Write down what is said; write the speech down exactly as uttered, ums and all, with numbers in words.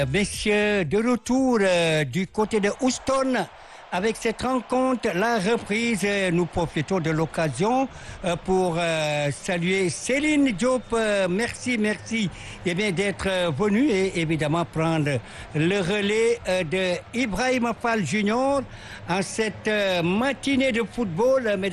Messieurs, de retour euh, du côté de Houston avec cette rencontre, la reprise. Euh, nous profitons de l'occasion euh, pour euh, saluer Céline Diop. Euh, merci, merci eh bien, d'être euh, venu et évidemment prendre le relais euh, de Ibrahima Fall Junior en cette euh, matinée de football.